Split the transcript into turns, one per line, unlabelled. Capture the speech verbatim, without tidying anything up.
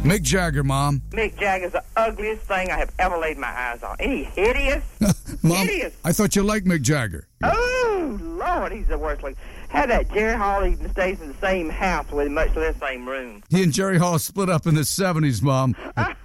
Mick Jagger, Mom.
Mick Jagger's the ugliest thing I have ever laid my eyes on. Ain't he hideous?
Mom,
hideous.
I thought you liked Mick Jagger.
Oh, Lord, he's the worst looking. Had that Jerry Hall even stays in the same house with him, much less same room.
He and Jerry Hall split up in the seventies, Mom.